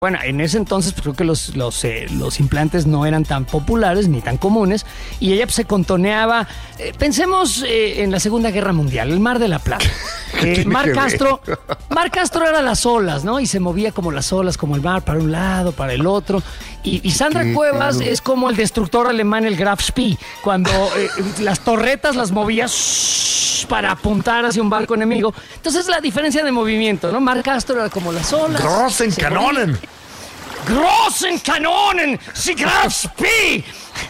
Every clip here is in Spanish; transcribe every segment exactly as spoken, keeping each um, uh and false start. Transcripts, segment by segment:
Bueno, en ese entonces pues, creo que los, los, eh, los implantes no eran tan populares ni tan comunes y ella pues, se contoneaba. Eh, pensemos eh, en la Segunda Guerra Mundial, el Mar de la Plata. Eh, Mar Castro, Mar Castro era las olas, ¿no? Y se movía como las olas, como el mar, para un lado, para el otro. Y, y Sandra Cuevas es como el destructor alemán, el Graf Spee, cuando eh, las torretas las movía para apuntar hacia un barco enemigo. Entonces la diferencia de movimiento, ¿no? Mar Castro era como las olas. Großen Kanonen. Großen Kanonen, Sie Graf Spee.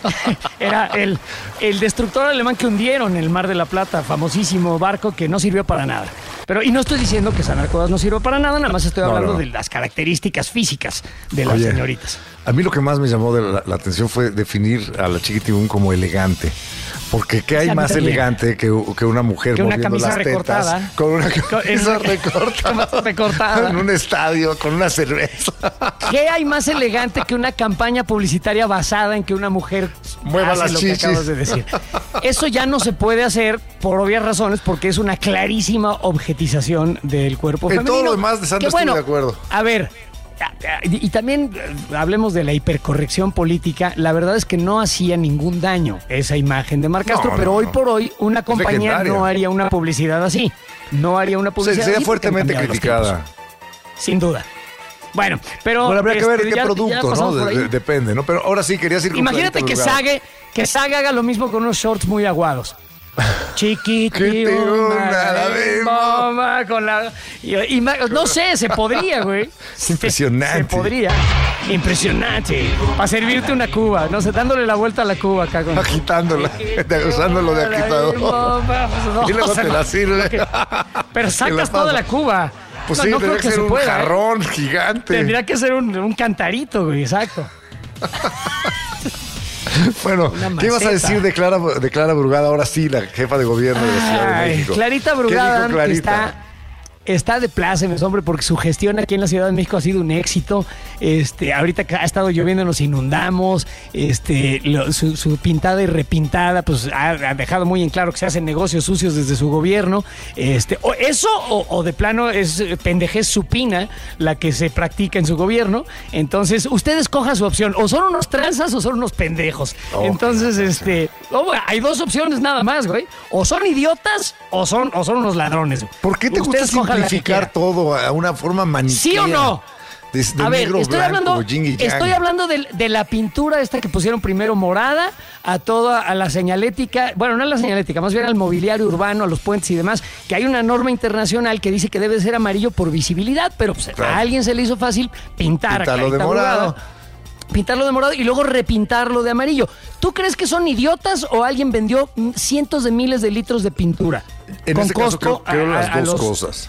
Era el, el destructor alemán que hundieron en el Mar de la Plata, famosísimo barco que no sirvió para nada. Pero, y no estoy diciendo que Sandra Cuevas no sirva para nada, nada más estoy hablando no, no. de las características físicas de las Oye, señoritas. A mí lo que más me llamó de la, la atención fue definir a la Chiquitibum como elegante. Porque ¿qué hay más elegante que, que una mujer que una moviendo camisa las tetas recortada? Con una camisa recortada, recortada en un estadio, con una cerveza. ¿Qué hay más elegante que una campaña publicitaria basada en que una mujer mueva hace las lo chichis? Que acabas de decir? Eso ya no se puede hacer por obvias razones porque es una clarísima objetización del cuerpo en femenino. En todo lo demás de Sandra que, bueno, estoy de acuerdo. A ver... Y también hablemos de la hipercorrección política. La verdad es que no hacía ningún daño esa imagen de Mar Castro, no, pero no, hoy no. por hoy una compañía legendaria. No haría una publicidad así. No haría una publicidad sería así. Sería fuertemente criticada. Sin duda. Bueno, pero... Bueno, habría este, que ver qué ya, producto, ya ¿no? De, de, depende, ¿no? Pero ahora sí querías ir con Imagínate que Sague, que Sague haga lo mismo con unos shorts muy aguados. Chiquitibum, bomba, con la y, y, no sé, se podría, güey. Impresionante. Se, se podría. Impresionante. Para servirte una cuba, no sé, dándole la vuelta a la cuba acá con agitándola, usándolo de agitador. Bomba, pues no, y luego o sea, te la sirve. Que, pero sacas toda la cuba. Pues no, sí, no tendría creo que que ser se un pueda, jarrón ¿eh? gigante. Tendría que ser un, un cantarito, güey, exacto. Bueno, ¿qué ibas a decir de Clara, de Clara Brugada? Ahora sí, la jefa de gobierno de la Ciudad de México. Clarita Brugada está, está de plácemes, hombre, porque su gestión aquí en la Ciudad de México ha sido un éxito. Este, ahorita que ha estado lloviendo nos inundamos. Este, lo, su, su pintada y repintada, pues ha, ha dejado muy en claro que se hacen negocios sucios desde su gobierno. Este, o eso o, o de plano es pendejez supina la que se practica en su gobierno. Entonces, usted escoja su opción. O son unos tranzas o son unos pendejos. Oh, Entonces, este, oh, hay dos opciones nada más, güey. O son idiotas o son, o son unos ladrones. ¿Por qué te usted gusta simplificar todo a una forma maniquea? ¿Sí o no? De, de a ver, negro, estoy blanco, hablando, yin y yang. estoy hablando de, de la pintura esta que pusieron primero morada a toda a la señalética, bueno, no a la señalética, más bien al mobiliario urbano, a los puentes y demás, que hay una norma internacional que dice que debe ser amarillo por visibilidad, pero pues, claro. a alguien se le hizo fácil pintar Pintarlo de morado. Pintarlo de morado y luego repintarlo de amarillo. ¿Tú crees que son idiotas o alguien vendió cientos de miles de litros de pintura? En con este costo caso creo, creo a, las a dos los... cosas.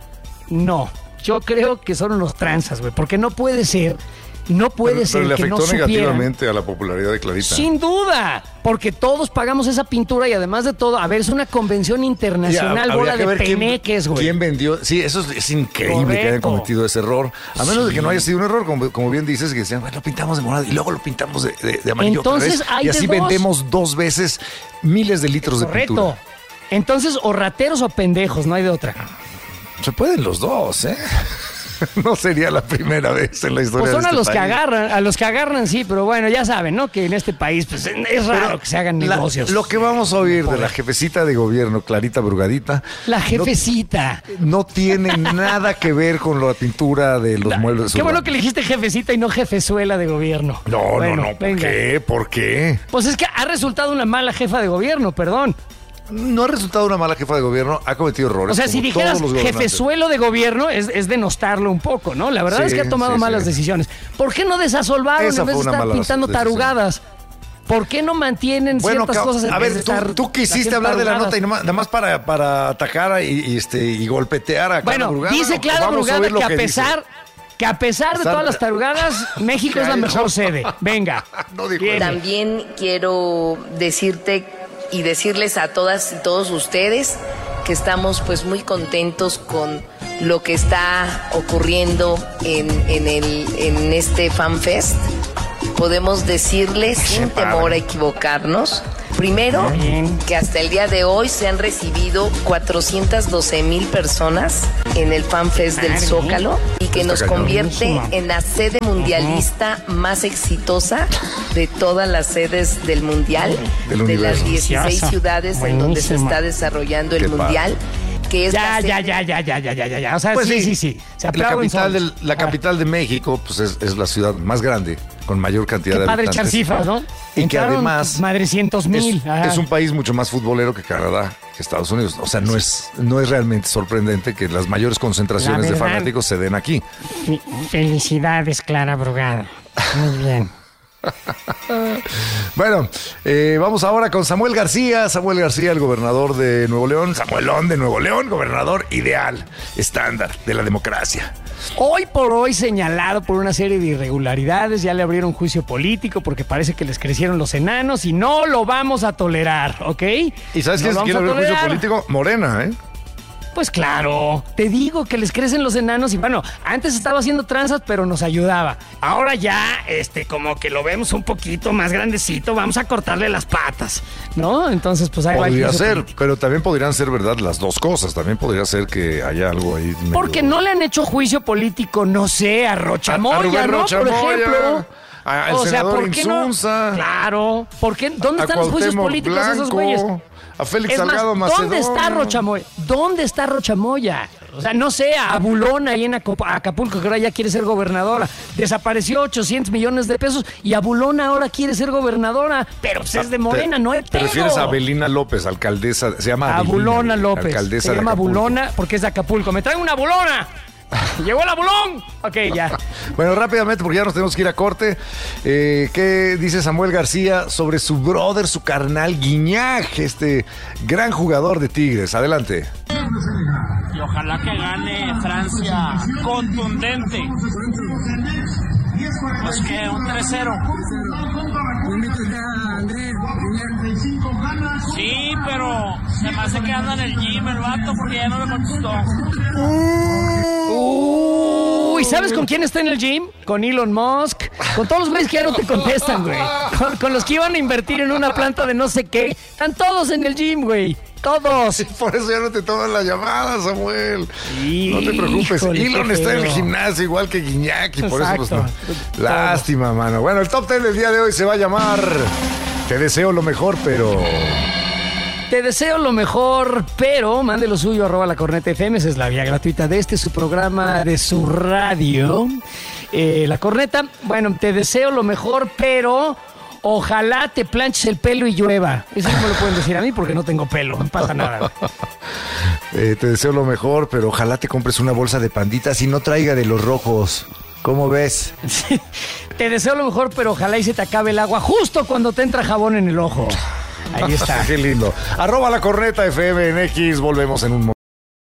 No. Yo creo que son unos tranzas, güey, porque no puede ser, no puede pero, ser pero le que no afectó supieran. negativamente a la popularidad de Clarita. Sin duda, porque todos pagamos esa pintura y además de todo, a ver, es una convención internacional, ya, bola de peneques, güey. ¿Quién vendió? Sí, eso es, es increíble. Correcto. Que hayan cometido ese error. A menos sí. de que no haya sido un error, como, como bien dices, que decían, bueno, lo pintamos de morado y luego lo pintamos de, de, de amarillo. Entonces, otra vez, hay y así de dos. vendemos dos veces miles de litros de Correcto. pintura. Entonces, o rateros o pendejos, no hay de otra. Se pueden los dos, ¿eh? No sería la primera vez en la historia. Pues son de este a los país. que agarran, a los que agarran, sí, pero bueno, ya saben, ¿no? Que en este país pues, es raro pero que se hagan la, negocios. Lo que vamos a oír de la jefecita de gobierno, Clarita Brugadita. La jefecita. No, no tiene nada que ver con la pintura de los la, muebles. Qué bueno que le dijiste jefecita y no jefezuela de gobierno. No, bueno, no, no. ¿Por venga. qué? ¿Por qué? Pues es que ha resultado una mala jefa de gobierno, perdón. No ha resultado una mala jefa de gobierno, ha cometido errores. O sea, si dijeras jefezuelo de gobierno, es, es denostarlo un poco, ¿no? La verdad sí, es que ha tomado sí, malas sí. decisiones. ¿Por qué no desasolvaron Esa en vez de estar pintando decisión. tarugadas? ¿Por qué no mantienen bueno, ciertas ca- cosas? En a vez ver, de tú, tú quisiste hablar tarugadas? de la nota y nada más, nada más para, para atacar y, y, este, y golpetear a Clara bueno, Brugada. Dice Clara Brugada que, que a pesar... Dice. Que a pesar de todas las tarugadas, México es la mejor sede. Venga. No dijo También quiero decirte y decirles a todas y todos ustedes que estamos pues muy contentos con lo que está ocurriendo en, en, el, en este FanFest. Podemos decirles sin temor a equivocarnos Primero, que hasta el día de hoy se han recibido cuatrocientas doce mil personas en el Fan Fest del Zócalo y que nos convierte en la sede mundialista más exitosa de todas las sedes del mundial, de las dieciséis ciudades en donde se está desarrollando el mundial. Que es ya, ya, ya, ya, ya, ya, ya, ya, ya. O sea, pues sí, sí, sí, sí. Se la capital, del, la capital de México, pues es, es la ciudad más grande, con mayor cantidad Qué de padre habitantes. echar cifras, ¿no? Y Entraron, que además madrecientos mil. Es, es un país mucho más futbolero que Canadá, que Estados Unidos. O sea, no es, no es realmente sorprendente que las mayores concentraciones de fanáticos se den aquí. Felicidades, Clara Brugada. Muy bien. Bueno, eh, vamos ahora con Samuel García. Samuel García, el gobernador de Nuevo León. Samuelón de Nuevo León, gobernador ideal, estándar de la democracia. Hoy por hoy señalado por una serie de irregularidades, ya le abrieron juicio político porque parece que les crecieron los enanos y no lo vamos a tolerar, ¿ok? ¿Y sabes quién quiere abrir juicio político? Morena, ¿eh? Pues claro, te digo que les crecen los enanos y bueno, antes estaba haciendo tranzas pero nos ayudaba. Ahora ya, este, como que lo vemos un poquito más grandecito, vamos a cortarle las patas, ¿no? Entonces, pues ahí va. Podría ser, político. Pero también podrían ser verdad las dos cosas. También podría ser que haya algo ahí. Medio... Porque no le han hecho juicio político, no sé, a Rochamoya, a, a ¿no? Rochamoya, por ejemplo. A, al o sea, ¿por qué Insunza, no? Claro, ¿por qué? ¿Dónde están los juicios políticos Blanco, esos güeyes? A Félix es Salgado más, Macedonio. ¿dónde está Rochamoya? ¿Dónde está Rochamoya? O sea, no sé, a Bulón ahí en Acapulco, que ahora ya quiere ser gobernadora. Desapareció ochocientos millones de pesos y a Bulón ahora quiere ser gobernadora, pero pues es de Morena, te, no hay pedo. ¿Te refieres a Abelina López, alcaldesa? Se llama A Bulona López. Alcaldesa se de llama Acapulco. Bulona porque es de Acapulco. ¡Me traen una Bulona! ¡Llegó la Bulón! Ok, ya. Bueno, rápidamente, porque ya nos tenemos que ir a corte. Eh, ¿Qué dice Samuel García sobre su brother, su carnal Guiñac, este gran jugador de Tigres? Adelante. Y ojalá que gane Francia contundente. Pues que un tres cero. Sí, pero se me hace que anda en el gym el vato porque ya no me contestó. Uy, ¿sabes con quién está en el gym? Con Elon Musk. Con todos los güeyes que ya no te contestan, güey. Con, con los que iban a invertir en una planta de no sé qué. Están todos en el gym, güey. Todos. Por eso ya no te toman la llamada, Samuel. Sí, no te preocupes. Híjole, Elon está en el gimnasio igual que Guiñac y por eso pues no. Lástima, mano. Bueno, el top ten del día de hoy se va a llamar Te deseo lo mejor, pero... Te deseo lo mejor, pero mande lo suyo, arroba la corneta F M, esa es la vía gratuita de este, su programa de su radio. Eh, la corneta, bueno, te deseo lo mejor, pero ojalá te planches el pelo y llueva. Eso no me lo pueden decir a mí porque no tengo pelo, no pasa nada. eh, te deseo lo mejor, pero ojalá te compres una bolsa de panditas y no traiga de los rojos. ¿Cómo ves? Sí, te deseo lo mejor, pero ojalá y se te acabe el agua justo cuando te entra jabón en el ojo. Ahí está. Qué lindo. Arroba la corneta F M en X, volvemos en un momento.